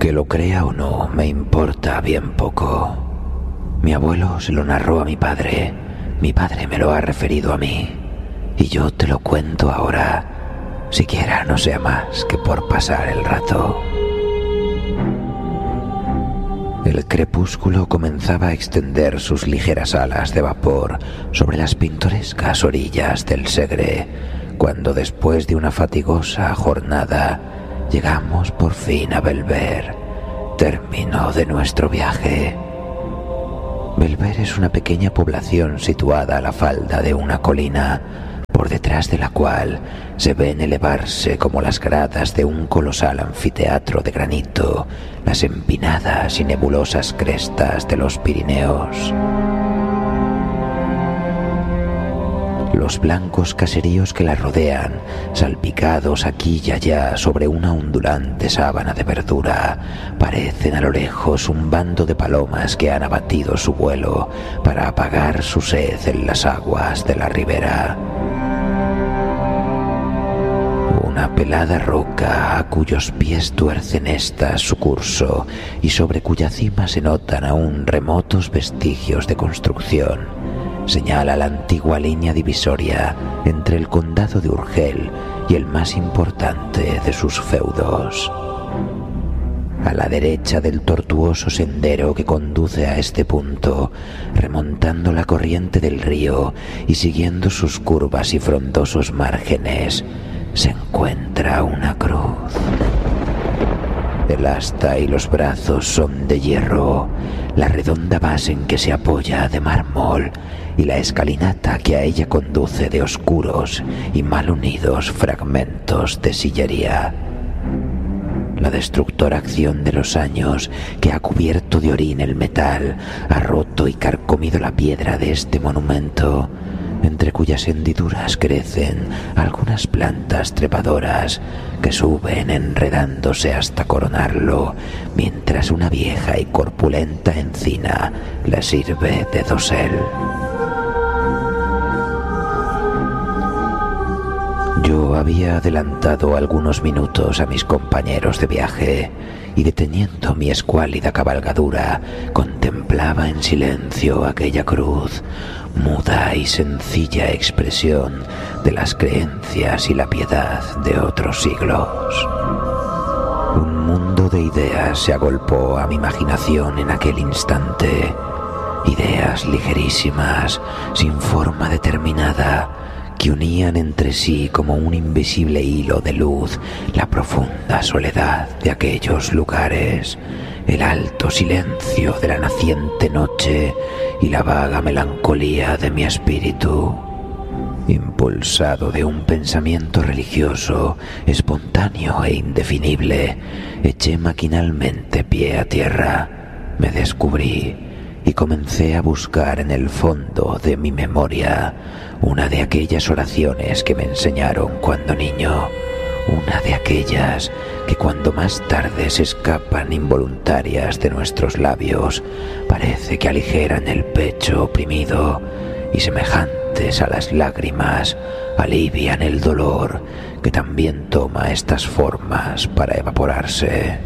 Que lo crea o no, me importa bien poco. Mi abuelo se lo narró a mi padre me lo ha referido a mí, y yo te lo cuento ahora, siquiera no sea más que por pasar el rato. El crepúsculo comenzaba a extender sus ligeras alas de vapor sobre las pintorescas orillas del Segre, cuando después de una fatigosa jornada llegamos por fin a Belver, término de nuestro viaje. Belver es una pequeña población situada a la falda de una colina, por detrás de la cual se ven elevarse como las gradas de un colosal anfiteatro de granito las empinadas y nebulosas crestas de los Pirineos. Los blancos caseríos que la rodean, salpicados aquí y allá sobre una ondulante sábana de verdura, parecen a lo lejos un bando de palomas que han abatido su vuelo para apagar su sed en las aguas de la ribera. Una pelada roca a cuyos pies tuercen estas su curso y sobre cuya cima se notan aún remotos vestigios de construcción, señala la antigua línea divisoria entre el condado de Urgel y el más importante de sus feudos. A la derecha del tortuoso sendero que conduce a este punto, remontando la corriente del río y siguiendo sus curvas y frondosos márgenes, se encuentra una cruz. El asta y los brazos son de hierro, la redonda base en que se apoya de mármol y la escalinata que a ella conduce de oscuros y mal unidos fragmentos de sillería. La destructora acción de los años que ha cubierto de orín el metal ha roto y carcomido la piedra de este monumento, entre cuyas hendiduras crecen algunas plantas trepadoras que suben enredándose hasta coronarlo, mientras una vieja y corpulenta encina le sirve de dosel. Yo había adelantado algunos minutos a mis compañeros de viaje y, deteniendo mi escuálida cabalgadura, contemplaba en silencio aquella cruz, muda y sencilla expresión de las creencias y la piedad de otros siglos. Un mundo de ideas se agolpó a mi imaginación en aquel instante, ideas ligerísimas, sin forma determinada, que unían entre sí como un invisible hilo de luz la profunda soledad de aquellos lugares, el alto silencio de la naciente noche y la vaga melancolía de mi espíritu. Impulsado de un pensamiento religioso, espontáneo e indefinible, eché maquinalmente pie a tierra, me descubrí y comencé a buscar en el fondo de mi memoria una de aquellas oraciones que me enseñaron cuando niño, una de aquellas que cuando más tarde se escapan involuntarias de nuestros labios, parece que aligeran el pecho oprimido y, semejantes a las lágrimas, alivian el dolor que también toma estas formas para evaporarse.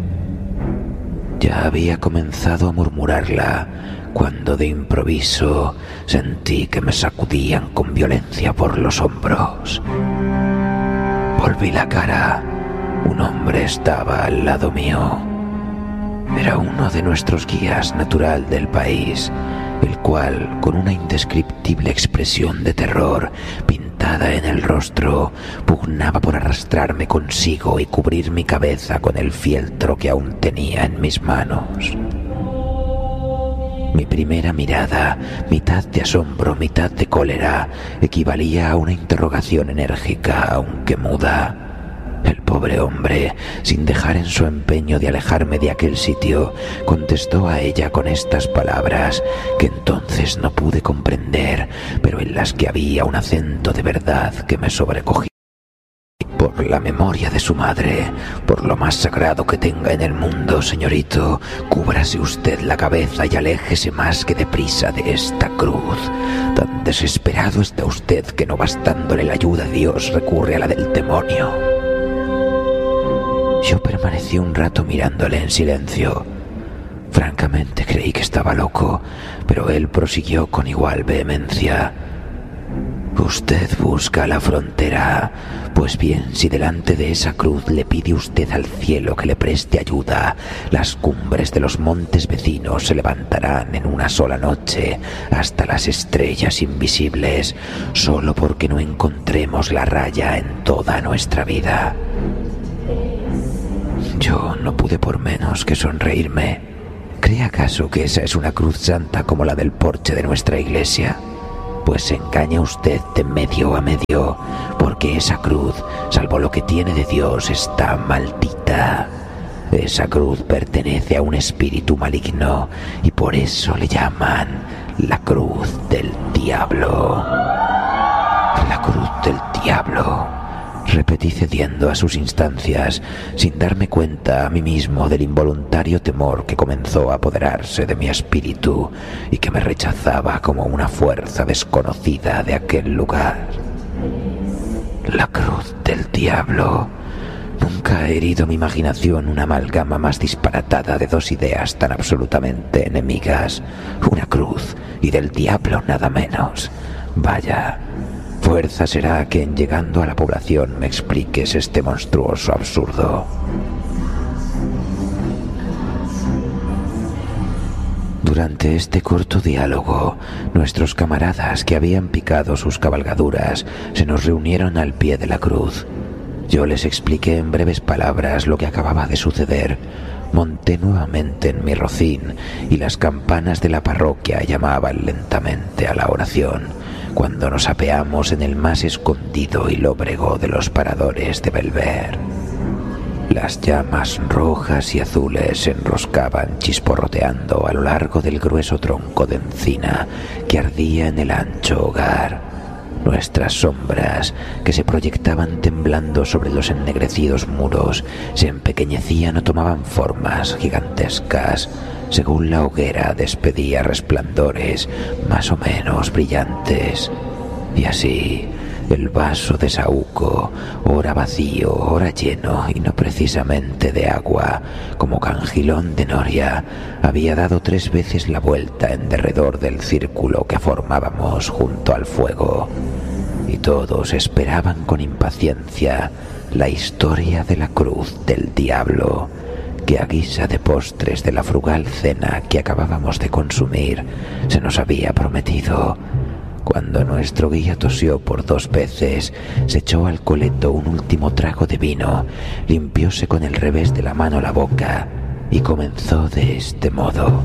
Ya había comenzado a murmurarla cuando de improviso sentí que me sacudían con violencia por los hombros. Volví la cara. Un hombre estaba al lado mío. Era uno de nuestros guías natural del país, el cual, con una indescriptible expresión de terror pintada en el rostro, pugnaba por arrastrarme consigo y cubrir mi cabeza con el fieltro que aún tenía en mis manos. Mi primera mirada, mitad de asombro, mitad de cólera, equivalía a una interrogación enérgica, aunque muda. El pobre hombre, sin dejar en su empeño de alejarme de aquel sitio, contestó a ella con estas palabras que entonces no pude comprender, pero en las que había un acento de verdad que me sobrecogía. Por la memoria de su madre, por lo más sagrado que tenga en el mundo, señorito, cúbrase usted la cabeza y aléjese más que deprisa de esta cruz. Tan desesperado está usted que, no bastándole la ayuda de Dios, recurre a la del demonio. Yo permanecí Permanecí un rato mirándole en silencio. Francamente creí que estaba loco, pero él prosiguió con igual vehemencia. Usted busca la frontera. Pues bien, si delante de esa cruz le pide usted al cielo que le preste ayuda, las cumbres de los montes vecinos se levantarán en una sola noche hasta las estrellas invisibles, solo porque no encontremos la raya en toda nuestra vida. Yo no pude por menos que sonreírme. ¿Cree acaso que esa es una cruz santa como la del porche de nuestra iglesia? Pues se engaña usted de medio a medio, porque esa cruz, salvo lo que tiene de Dios, está maldita. Esa cruz pertenece a un espíritu maligno y por eso le llaman la cruz del diablo. La cruz del diablo. Repetí cediendo a sus instancias, sin darme cuenta a mí mismo del involuntario temor que comenzó a apoderarse de mi espíritu y que me rechazaba como una fuerza desconocida de aquel lugar. La cruz del diablo. Nunca ha herido mi imaginación una amalgama más disparatada de dos ideas tan absolutamente enemigas. Una cruz y del diablo nada menos. Vaya, fuerza será que en llegando a la población me expliques este monstruoso absurdo. Durante este corto diálogo, nuestros camaradas que habían picado sus cabalgaduras se nos reunieron al pie de la cruz. Yo les expliqué en breves palabras lo que acababa de suceder. Monté nuevamente en mi rocín y las campanas de la parroquia llamaban lentamente a la oración, cuando nos apeamos en el más escondido y lóbrego de los paradores de Belver. Las llamas rojas y azules se enroscaban chisporroteando a lo largo del grueso tronco de encina que ardía en el ancho hogar. Nuestras sombras, que se proyectaban temblando sobre los ennegrecidos muros, se empequeñecían o tomaban formas gigantescas, según la hoguera despedía resplandores más o menos brillantes. Y así, el vaso de saúco, ora vacío, ora lleno, y no precisamente de agua, como Cangilón de Noria, había dado 3 veces la vuelta en derredor del círculo que formábamos junto al fuego. Y todos esperaban con impaciencia la historia de la cruz del diablo, que a guisa de postres de la frugal cena que acabábamos de consumir se nos había prometido. Cuando nuestro guía tosió por 2 veces, se echó al coleto un último trago de vino, limpióse con el revés de la mano la boca y comenzó de este modo.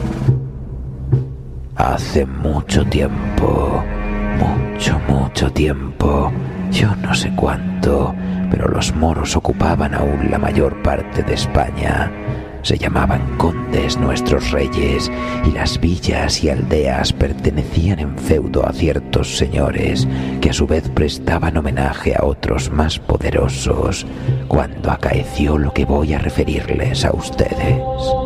Hace mucho tiempo, mucho tiempo, yo no sé cuánto, pero los moros ocupaban aún la mayor parte de España. Se llamaban condes nuestros reyes, y las villas y aldeas pertenecían en feudo a ciertos señores que a su vez prestaban homenaje a otros más poderosos, cuando acaeció lo que voy a referirles a ustedes.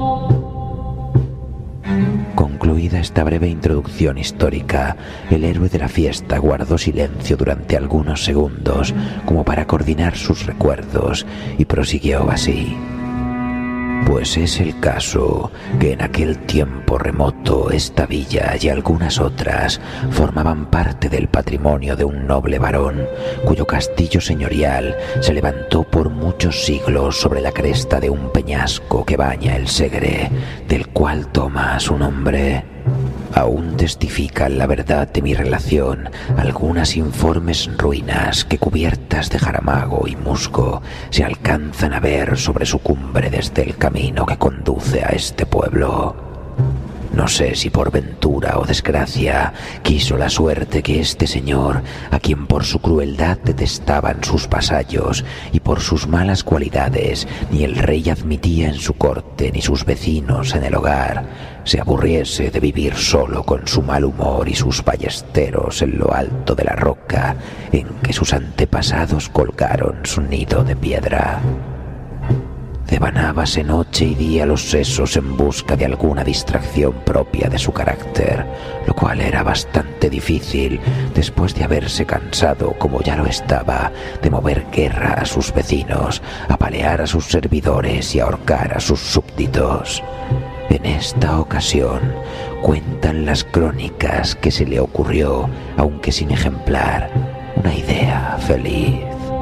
Concluida esta breve introducción histórica, el héroe de la fiesta guardó silencio durante algunos segundos como para coordinar sus recuerdos y prosiguió así. Pues es el caso que en aquel tiempo remoto esta villa y algunas otras formaban parte del patrimonio de un noble varón cuyo castillo señorial se levantó por muchos siglos sobre la cresta de un peñasco que baña el Segre, del cual toma su nombre. Aún testifican la verdad de mi relación algunas informes ruinas que, cubiertas de jaramago y musgo, se alcanzan a ver sobre su cumbre desde el camino que conduce a este pueblo. No sé si por ventura o desgracia quiso la suerte que este señor, a quien por su crueldad detestaban sus vasallos y por sus malas cualidades ni el rey admitía en su corte ni sus vecinos en el hogar, se aburriese de vivir solo con su mal humor y sus ballesteros en lo alto de la roca en que sus antepasados colgaron su nido de piedra. devanábase noche y día los sesos en busca de alguna distracción propia de su carácter, lo cual era bastante difícil después de haberse cansado, como ya lo estaba, de mover guerra a sus vecinos, apalear a sus servidores y ahorcar a sus súbditos. En esta ocasión, cuentan las crónicas que se le ocurrió, aunque sin ejemplar, una idea feliz.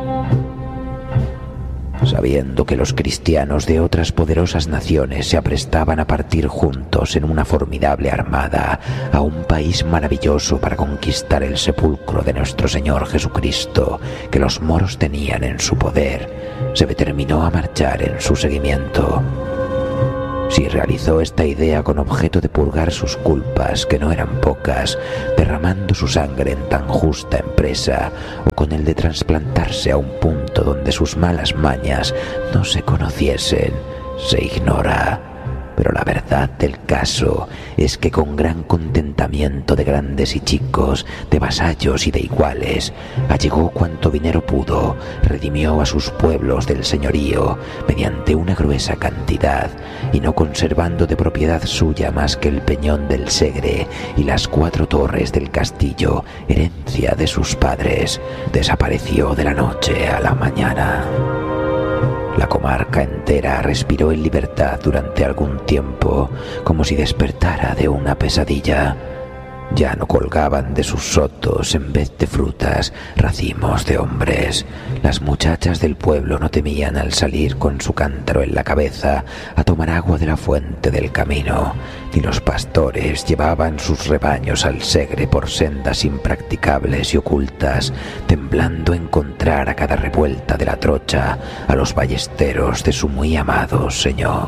Sabiendo que los cristianos de otras poderosas naciones se aprestaban a partir juntos en una formidable armada a un país maravilloso para conquistar el sepulcro de nuestro Señor Jesucristo que los moros tenían en su poder, se determinó a marchar en su seguimiento. Si realizó esta idea con objeto de purgar sus culpas, que no eran pocas, derramando su sangre en tan justa empresa, o con el de trasplantarse a un punto donde sus malas mañas no se conociesen, se ignora. Pero la verdad del caso es que con gran contentamiento de grandes y chicos, de vasallos y de iguales, allegó cuanto dinero pudo, redimió a sus pueblos del señorío mediante una gruesa cantidad, y no conservando de propiedad suya más que el peñón del Segre y las 4 torres del castillo, herencia de sus padres, desapareció de la noche a la mañana. La comarca entera respiró en libertad durante algún tiempo, como si despertara de una pesadilla. Ya no colgaban de sus sotos, en vez de frutas, racimos de hombres. Las muchachas del pueblo no temían al salir con su cántaro en la cabeza a tomar agua de la fuente del camino, ni los pastores llevaban sus rebaños al Segre por sendas impracticables y ocultas, temblando encontrar a cada revuelta de la trocha a los ballesteros de su muy amado señor.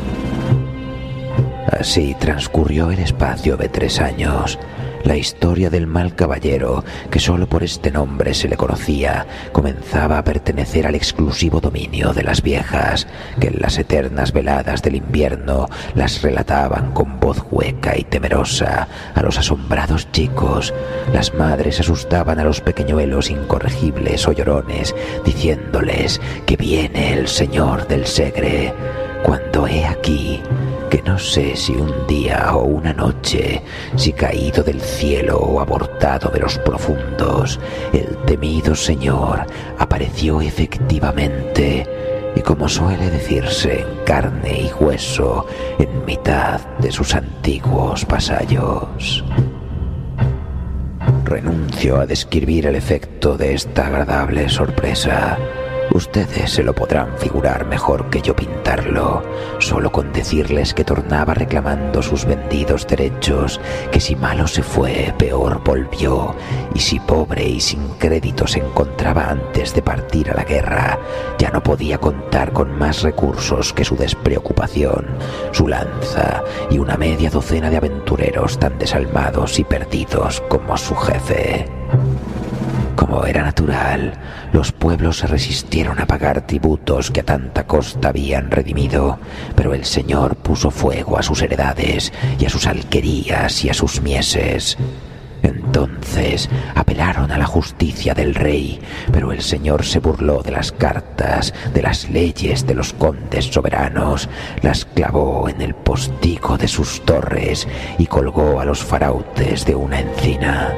Así transcurrió el espacio de 3 años. La historia del mal caballero, que solo por este nombre se le conocía, comenzaba a pertenecer al exclusivo dominio de las viejas, que en las eternas veladas del invierno las relataban con voz hueca y temerosa a los asombrados chicos. Las madres asustaban a los pequeñuelos incorregibles o llorones, diciéndoles que viene el señor del Segre, cuando he aquí que no sé si un día o una noche, si caído del cielo o abortado de los profundos, el temido señor apareció efectivamente, y como suele decirse, en carne y hueso, en mitad de sus antiguos vasallos. Renuncio a describir el efecto de esta agradable sorpresa. Ustedes se lo podrán figurar mejor que yo pintarlo, solo con decirles que tornaba reclamando sus vendidos derechos, que si malo se fue, peor volvió, y si pobre y sin crédito se encontraba antes de partir a la guerra, ya no podía contar con más recursos que su despreocupación, su lanza y una media docena de aventureros tan desalmados y perdidos como su jefe. Como era natural, los pueblos se resistieron a pagar tributos que a tanta costa habían redimido, pero el señor puso fuego a sus heredades y a sus alquerías y a sus mieses. Entonces apelaron a la justicia del rey, pero el señor se burló de las cartas, de las leyes de los condes soberanos, las clavó en el postigo de sus torres y colgó a los farautes de una encina.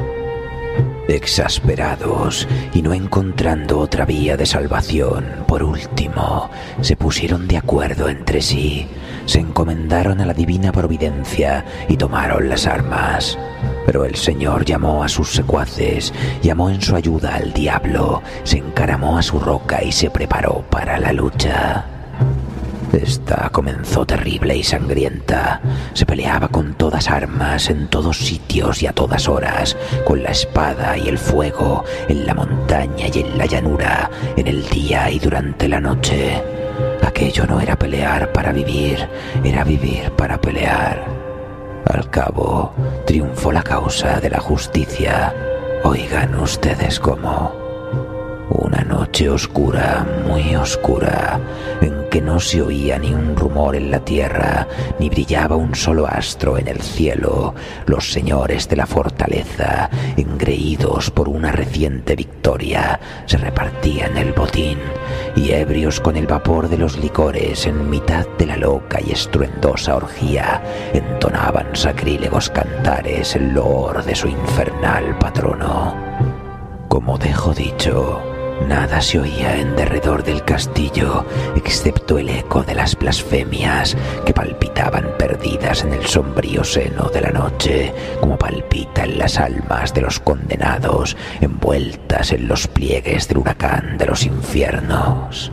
Exasperados y no encontrando otra vía de salvación, por último, se pusieron de acuerdo entre sí, se encomendaron a la divina providencia y tomaron las armas. Pero el señor llamó a sus secuaces, llamó en su ayuda al diablo, se encaramó a su roca y se preparó para la lucha. Esta comenzó terrible y sangrienta. Se peleaba con todas armas, en todos sitios y a todas horas, con la espada y el fuego, en la montaña y en la llanura, en el día y durante la noche. Aquello no era pelear para vivir, era vivir para pelear. Al cabo, triunfó la causa de la justicia. Oigan ustedes cómo. Una noche oscura, muy oscura, en que no no se oía ni un rumor en la tierra, ni brillaba un solo astro en el cielo, los señores de la fortaleza, engreídos por una reciente victoria, se repartían el botín, y ebrios con el vapor de los licores en mitad de la loca y estruendosa orgía, entonaban sacrílegos cantares en loor de su infernal patrono. Como dejo dicho, nada se oía en derredor del castillo, excepto el eco de las blasfemias que palpitaban perdidas en el sombrío seno de la noche, como palpita en las almas de los condenados, envueltas en los pliegues del huracán de los infiernos.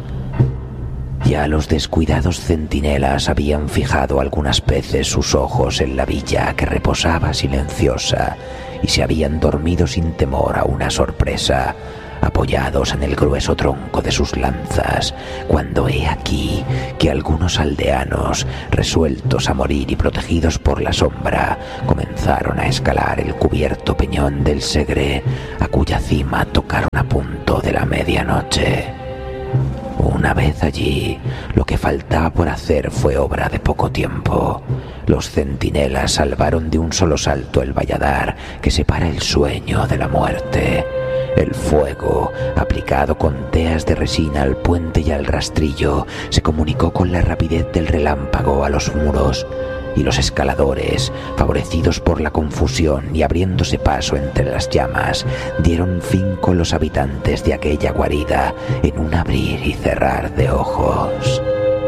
Ya los descuidados centinelas habían fijado algunas veces sus ojos en la villa que reposaba silenciosa, y se habían dormido sin temor a una sorpresa, apoyados en el grueso tronco de sus lanzas, cuando he aquí que algunos aldeanos, resueltos a morir y protegidos por la sombra, comenzaron a escalar el cubierto peñón del Segre, a cuya cima tocaron a punto de la medianoche. Una vez allí, lo que faltaba por hacer fue obra de poco tiempo. Los centinelas salvaron de un solo salto el valladar que separa el sueño de la muerte. El fuego, aplicado con teas de resina al puente y al rastrillo, se comunicó con la rapidez del relámpago a los muros, y los escaladores, favorecidos por la confusión y abriéndose paso entre las llamas, dieron fin con los habitantes de aquella guarida en un abrir y cerrar de ojos.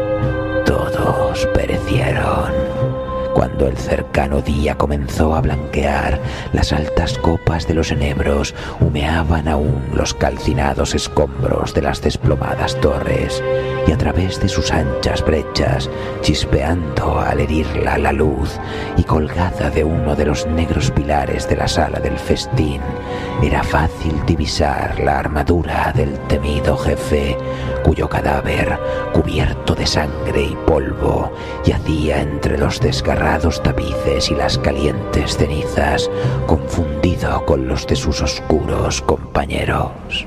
Todos perecieron. Cuando el cercano día comenzó a blanquear, las altas copas de los enebros humeaban aún los calcinados escombros de las desplomadas torres, y a través de sus anchas brechas, chispeando al herirla la luz y colgada de uno de los negros pilares de la sala del festín, era fácil divisar la armadura del temido jefe, cuyo cadáver, cubierto de sangre y polvo, yacía entre los desgarrados tapices y las calientes cenizas, confundido con los de sus oscuros compañeros.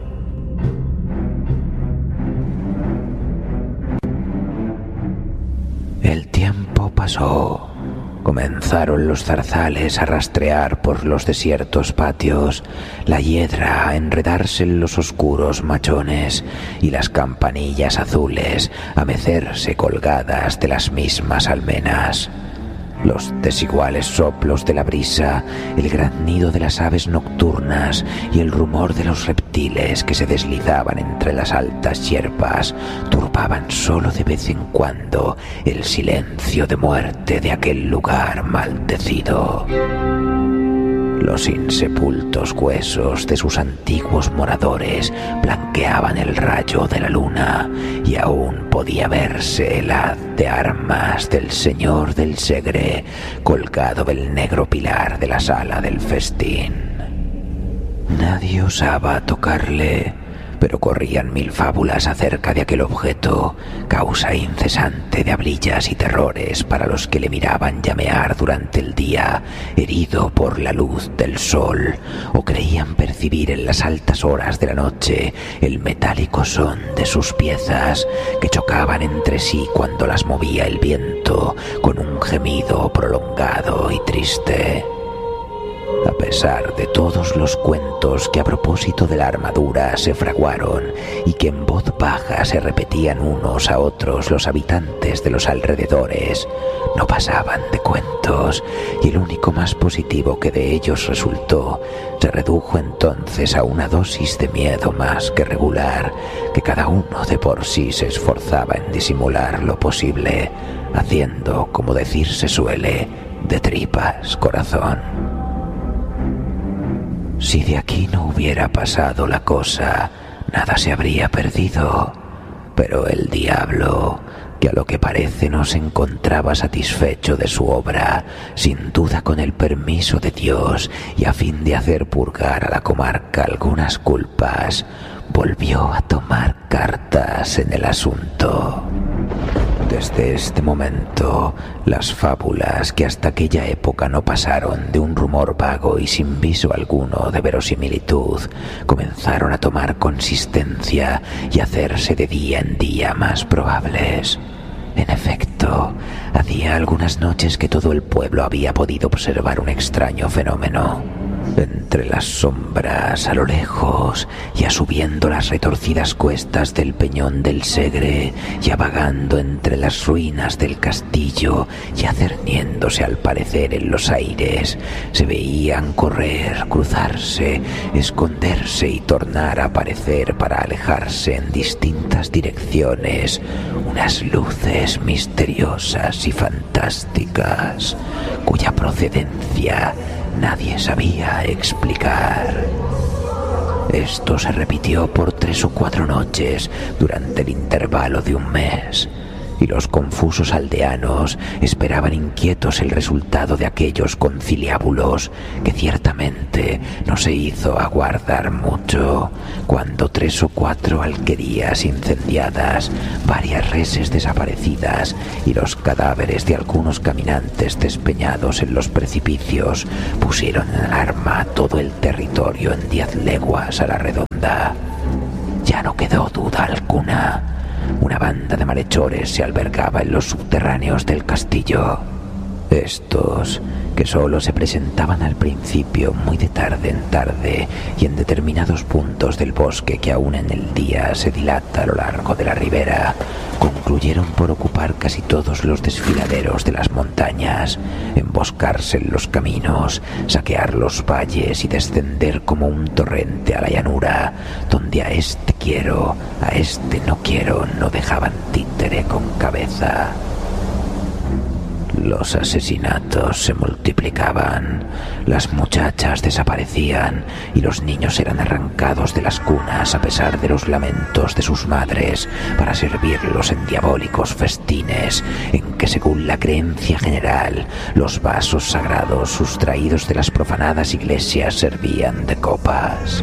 El tiempo pasó. Comenzaron los zarzales a rastrear por los desiertos patios, la hiedra a enredarse en los oscuros machones y las campanillas azules a mecerse colgadas de las mismas almenas. Los desiguales soplos de la brisa, el graznido de las aves nocturnas y el rumor de los reptiles que se deslizaban entre las altas hierbas turbaban solo de vez en cuando el silencio de muerte de aquel lugar maldecido. Los insepultos huesos de sus antiguos moradores blanqueaban el rayo de la luna, y aún podía verse el haz de armas del señor del Segre colgado del negro pilar de la sala del festín. Nadie osaba tocarle, pero corrían mil fábulas acerca de aquel objeto, causa incesante de hablillas y terrores para los que le miraban llamear durante el día, herido por la luz del sol, o creían percibir en las altas horas de la noche el metálico son de sus piezas, que chocaban entre sí cuando las movía el viento, con un gemido prolongado y triste. A pesar de todos los cuentos que a propósito de la armadura se fraguaron y que en voz baja se repetían unos a otros los habitantes de los alrededores, no pasaban de cuentos, y el único más positivo que de ellos resultó se redujo entonces a una dosis de miedo más que regular, que cada uno de por sí se esforzaba en disimular lo posible, haciendo, como decirse suele, de tripas corazón. Si de aquí no hubiera pasado la cosa, nada se habría perdido. Pero el diablo, que a lo que parece no se encontraba satisfecho de su obra, sin duda con el permiso de Dios y a fin de hacer purgar a la comarca algunas culpas, volvió a tomar cartas en el asunto. Desde este momento, las fábulas que hasta aquella época no pasaron de un rumor vago y sin viso alguno de verosimilitud, comenzaron a tomar consistencia y hacerse de día en día más probables. En efecto, hacía algunas noches que todo el pueblo había podido observar un extraño fenómeno. Entre las sombras, a lo lejos, ya subiendo las retorcidas cuestas del Peñón del Segre, ya vagando entre las ruinas del castillo, ya cerniéndose al parecer en los aires, se veían correr, cruzarse, esconderse y tornar a aparecer para alejarse en distintas direcciones unas luces misteriosas y fantásticas, cuya procedencia nadie sabía explicar. Esto se repitió por 3 o 4 noches durante el intervalo de un mes, y los confusos aldeanos esperaban inquietos el resultado de aquellos conciliábulos, que ciertamente no se hizo aguardar mucho, cuando 3 o 4 alquerías incendiadas, varias reses desaparecidas y los cadáveres de algunos caminantes despeñados en los precipicios pusieron en alarma todo el territorio en 10 leguas a la redonda. Ya no quedó duda alguna. Una banda de malhechores se albergaba en los subterráneos del castillo. Estos, que solo se presentaban al principio muy de tarde en tarde y en determinados puntos del bosque que aún en el día se dilata a lo largo de la ribera, concluyeron por ocupar casi todos los desfiladeros de las montañas, emboscarse en los caminos, saquear los valles y descender como un torrente a la llanura, donde a este quiero, a este no quiero, no dejaban títere con cabeza. Los asesinatos se multiplicaban, las muchachas desaparecían y los niños eran arrancados de las cunas a pesar de los lamentos de sus madres para servirlos en diabólicos festines en que, según la creencia general, los vasos sagrados sustraídos de las profanadas iglesias servían de copas.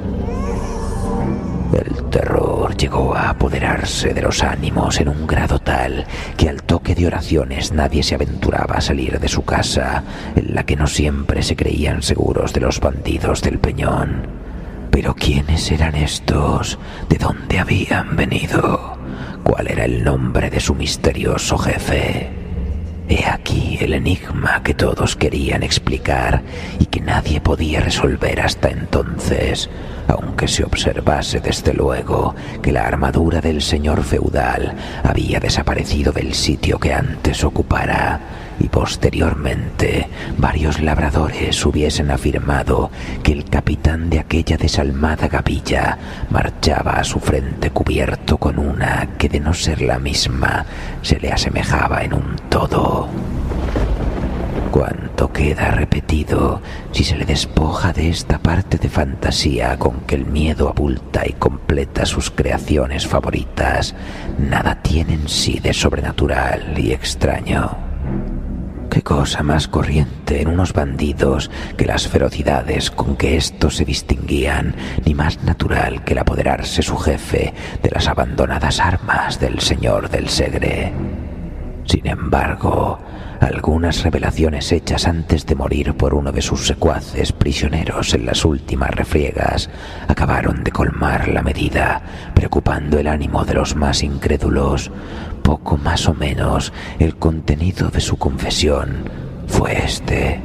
El terror llegó a apoderarse de los ánimos en un grado tal que al toque de oraciones nadie se aventuraba a salir de su casa, en la que no siempre se creían seguros de los bandidos del Peñón. Pero ¿quiénes eran estos? ¿De dónde habían venido? ¿Cuál era el nombre de su misterioso jefe? He aquí el enigma que todos querían explicar y que nadie podía resolver hasta entonces, aunque se observase desde luego que la armadura del señor feudal había desaparecido del sitio que antes ocupara, y posteriormente varios labradores hubiesen afirmado que el capitán de aquella desalmada gavilla marchaba a su frente cubierto con una que, de no ser la misma, se le asemejaba en un todo. Cuanto queda repetido si se le despoja de esta parte de fantasía con que el miedo abulta y completa sus creaciones favoritas, nada tiene en sí de sobrenatural y extraño. ¿Qué cosa más corriente en unos bandidos que las ferocidades con que éstos se distinguían, ni más natural que el apoderarse su jefe de las abandonadas armas del señor del Segre? Sin embargo, algunas revelaciones hechas antes de morir por uno de sus secuaces prisioneros en las últimas refriegas acabaron de colmar la medida, preocupando el ánimo de los más incrédulos. Poco más o menos el contenido de su confesión fue este.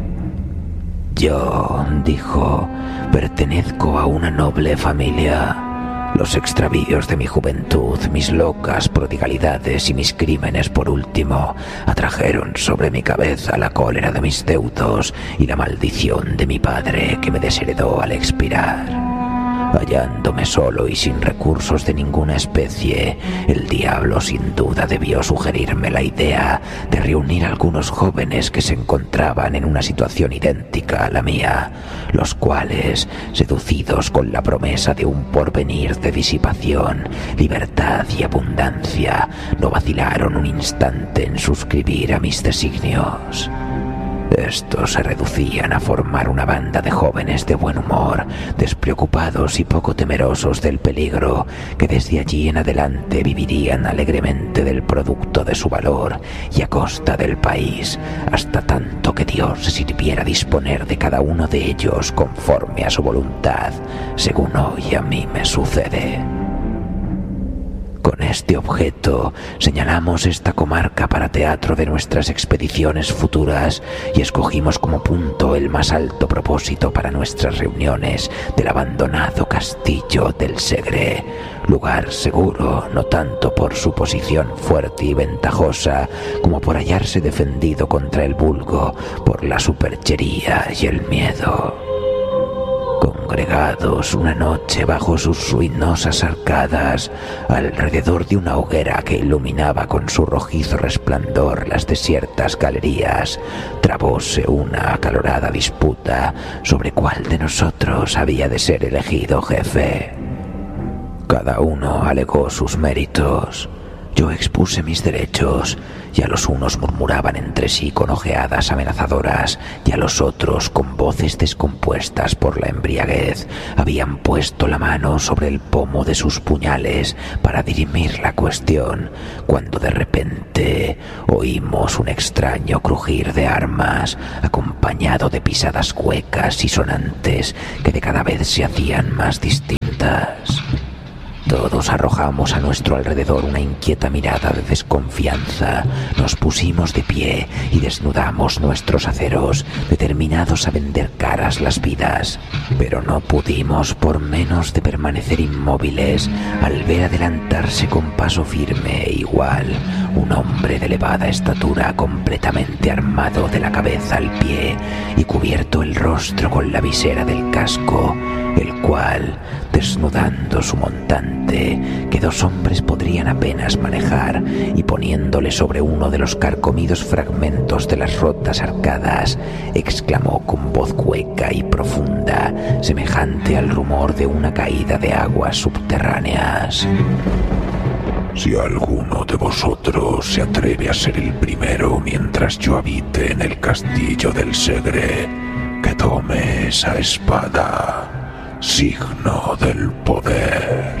Yo, dijo, pertenezco a una noble familia. Los extravíos de mi juventud, mis locas prodigalidades y mis crímenes por último atrajeron sobre mi cabeza la cólera de mis deudos y la maldición de mi padre, que me desheredó al expirar. Hallándome solo y sin recursos de ninguna especie, el diablo sin duda debió sugerirme la idea de reunir a algunos jóvenes que se encontraban en una situación idéntica a la mía, los cuales, seducidos con la promesa de un porvenir de disipación, libertad y abundancia, no vacilaron un instante en suscribir a mis designios. Estos se reducían a formar una banda de jóvenes de buen humor, despreocupados y poco temerosos del peligro, que desde allí en adelante vivirían alegremente del producto de su valor y a costa del país, hasta tanto que Dios se sirviera disponer de cada uno de ellos conforme a su voluntad, según hoy a mí me sucede. Con este objeto señalamos esta comarca para teatro de nuestras expediciones futuras y escogimos como punto el más alto propósito para nuestras reuniones del abandonado castillo del Segre, lugar seguro no tanto por su posición fuerte y ventajosa como por hallarse defendido contra el vulgo, por la superchería y el miedo. Congregados una noche bajo sus ruinosas arcadas, alrededor de una hoguera que iluminaba con su rojizo resplandor las desiertas galerías, trabóse una acalorada disputa sobre cuál de nosotros había de ser elegido jefe. Cada uno alegó sus méritos. Yo expuse mis derechos, y a los unos murmuraban entre sí con ojeadas amenazadoras, y a los otros, con voces descompuestas por la embriaguez, habían puesto la mano sobre el pomo de sus puñales para dirimir la cuestión, cuando de repente oímos un extraño crujir de armas, acompañado de pisadas huecas y sonantes que de cada vez se hacían más distintas. Todos arrojamos a nuestro alrededor una inquieta mirada de desconfianza, nos pusimos de pie y desnudamos nuestros aceros, determinados a vender caras las vidas. Pero no pudimos por menos de permanecer inmóviles al ver adelantarse con paso firme e igual un hombre de elevada estatura, completamente armado de la cabeza al pie y cubierto el rostro con la visera del casco, el cual, desnudando su montante, que dos hombres podrían apenas manejar, y poniéndole sobre uno de los carcomidos fragmentos de las rotas arcadas, exclamó con voz hueca y profunda, semejante al rumor de una caída de aguas subterráneas: Si alguno de vosotros se atreve a ser el primero mientras yo habite en el castillo del Segre, que tome esa espada, signo del poder.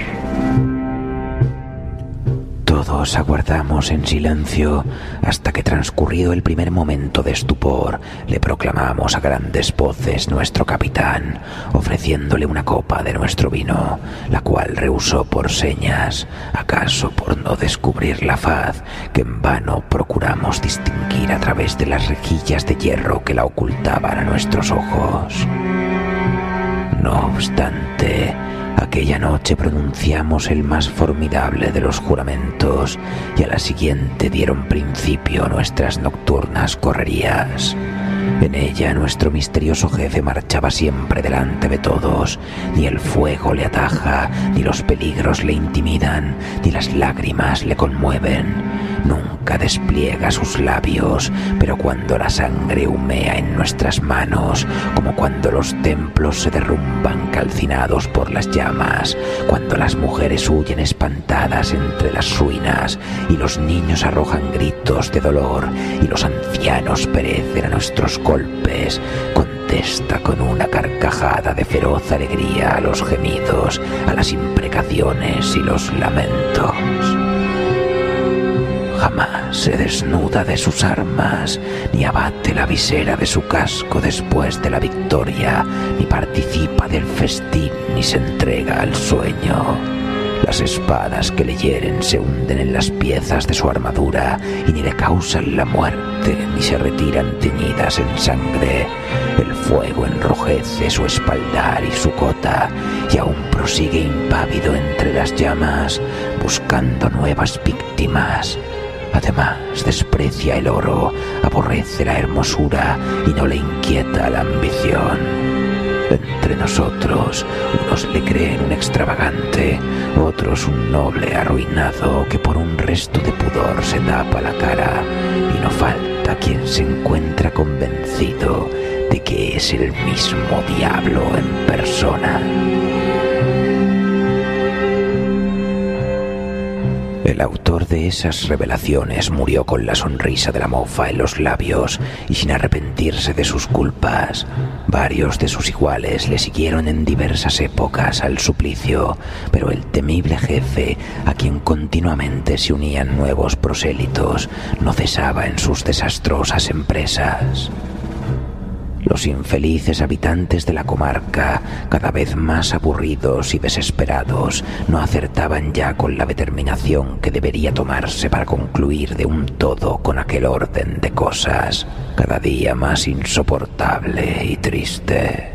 Todos aguardamos en silencio hasta que, transcurrido el primer momento de estupor, le proclamamos a grandes voces nuestro capitán, ofreciéndole una copa de nuestro vino, la cual rehusó por señas, acaso por no descubrir la faz que en vano procuramos distinguir a través de las rejillas de hierro que la ocultaban a nuestros ojos. No obstante, aquella noche pronunciamos el más formidable de los juramentos y a la siguiente dieron principio nuestras nocturnas correrías. En ella nuestro misterioso jefe marchaba siempre delante de todos. Ni el fuego le ataja, ni los peligros le intimidan, ni las lágrimas le conmueven. Nunca despliega sus labios, pero cuando la sangre humea en nuestras manos, como cuando los templos se derrumban calcinados por las llamas, cuando las mujeres huyen espantadas entre las ruinas y los niños arrojan gritos de dolor y los ancianos perecen a nuestros golpes, contesta con una carcajada de feroz alegría a los gemidos, a las imprecaciones y los lamentos. Jamás se desnuda de sus armas, ni abate la visera de su casco después de la victoria, ni participa del festín, ni se entrega al sueño. Las espadas que le hieren se hunden en las piezas de su armadura y ni le causan la muerte, ni se retiran teñidas en sangre. El fuego enrojece su espaldar y su cota, y aún prosigue impávido entre las llamas, buscando nuevas víctimas. Además, desprecia el oro, aborrece la hermosura y no le inquieta la ambición. Entre nosotros, unos le creen un extravagante, otros un noble arruinado que por un resto de pudor se tapa la cara, y no falta quien se encuentra convencido de que es el mismo diablo en persona. El autor de esas revelaciones murió con la sonrisa de la mofa en los labios y sin arrepentirse de sus culpas. Varios de sus iguales le siguieron en diversas épocas al suplicio, pero el temible jefe, a quien continuamente se unían nuevos prosélitos, no cesaba en sus desastrosas empresas. Los infelices habitantes de la comarca, cada vez más aburridos y desesperados, no acertaban ya con la determinación que debería tomarse para concluir de un todo con aquel orden de cosas, cada día más insoportable y triste.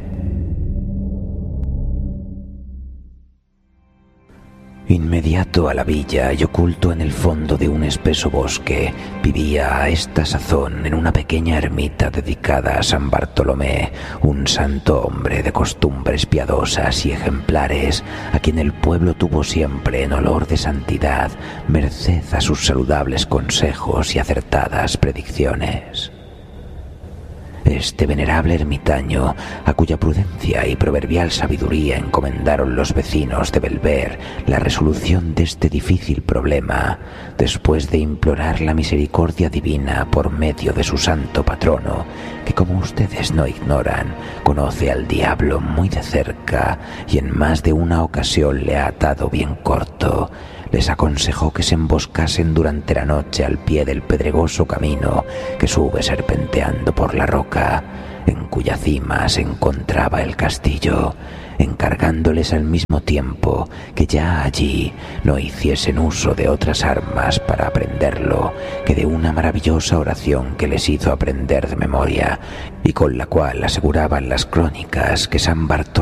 Inmediato a la villa y oculto en el fondo de un espeso bosque, vivía a esta sazón en una pequeña ermita dedicada a San Bartolomé, un santo hombre de costumbres piadosas y ejemplares, a quien el pueblo tuvo siempre en olor de santidad, merced a sus saludables consejos y acertadas predicciones. Este venerable ermitaño, a cuya prudencia y proverbial sabiduría encomendaron los vecinos de Belver la resolución de este difícil problema, después de implorar la misericordia divina por medio de su santo patrono, que como ustedes no ignoran, conoce al diablo muy de cerca y en más de una ocasión le ha atado bien corto, les aconsejó que se emboscasen durante la noche al pie del pedregoso camino que sube serpenteando por la roca, en cuya cima se encontraba el castillo, encargándoles al mismo tiempo que ya allí no hiciesen uso de otras armas para aprenderlo que de una maravillosa oración que les hizo aprender de memoria y con la cual aseguraban las crónicas que San Bartolomé